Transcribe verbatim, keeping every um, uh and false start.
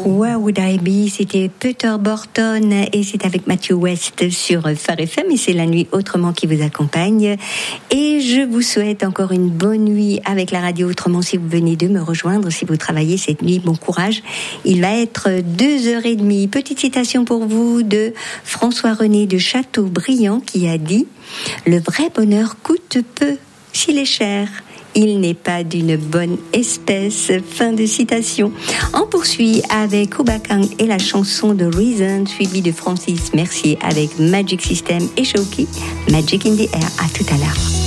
Where Would I Be, c'était Peter Borton et c'est avec Matthew West sur Phare F M et c'est la nuit autrement qui vous accompagne. Et je vous souhaite encore une bonne nuit avec la radio autrement si vous venez de me rejoindre, si vous travaillez cette nuit, bon courage. Il va être deux heures et demie. Petite citation pour vous de François-René de Chateaubriand qui a dit « Le vrai bonheur coûte peu s'il est cher. Il n'est pas d'une bonne espèce. » Fin de citation. On poursuit avec Obakang et la chanson de Reason, suivie de Francis Mercier avec Magic System et Shoki, Magic in the Air. À tout à l'heure.